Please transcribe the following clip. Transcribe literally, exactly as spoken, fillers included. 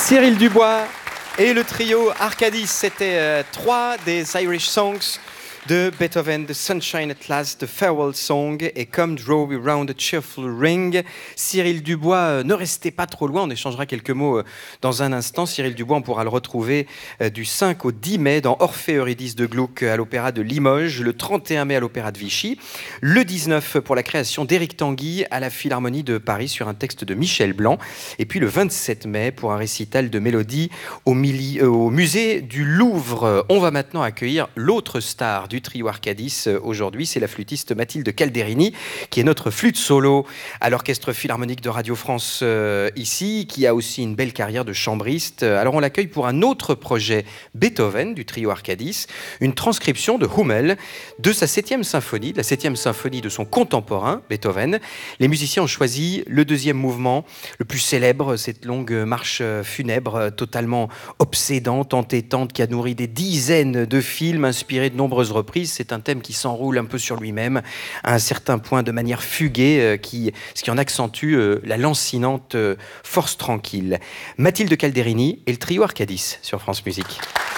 Cyril Dubois et le trio Arcadis, c'était euh, trois des Irish Songs de Beethoven, The Sunshine at Last, The Farewell Song et Come Draw We Round a Cheerful Ring. Cyril Dubois, euh, ne restez pas trop loin, on échangera quelques mots euh, dans un instant. Cyril Dubois, on pourra le retrouver euh, du cinq au dix mai dans Orphée Eurydice de Gluck à l'Opéra de Limoges, le trente et un mai à l'Opéra de Vichy, le dix-neuf pour la création d'Éric Tanguy à la Philharmonie de Paris sur un texte de Michel Blanc, et puis le vingt-sept mai pour un récital de mélodie au, mili- euh, au musée du Louvre. On va maintenant accueillir l'autre star du trio Arcadis aujourd'hui, c'est la flûtiste Mathilde Calderini, qui est notre flûte solo à l'Orchestre Philharmonique de Radio France euh, ici, qui a aussi une belle carrière de chambriste. Alors on l'accueille pour un autre projet Beethoven du trio Arcadis, une transcription de Hummel de sa septième symphonie, de la septième symphonie de son contemporain Beethoven. Les musiciens ont choisi le deuxième mouvement, le plus célèbre, cette longue marche funèbre totalement obsédante, entêtante, qui a nourri des dizaines de films inspirés de nombreuses reprises. C'est un thème qui s'enroule un peu sur lui-même, à un certain point de manière fuguée, euh, qui, ce qui en accentue euh, la lancinante euh, force tranquille. Mathilde Calderini et le trio Arcadis sur France Musique.